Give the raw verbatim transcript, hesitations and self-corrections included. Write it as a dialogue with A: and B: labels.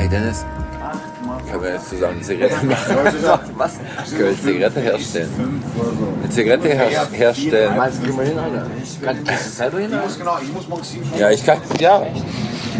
A: Hey Dennis, können wir jetzt zusammen eine Zigarette machen? Was? Können wir eine Zigarette herstellen? Eine Zigarette her herstellen?
B: Meinst du, kriegen wir hin, Alter? Kannst du das selber hin?
A: Ja, ich kann. Ja.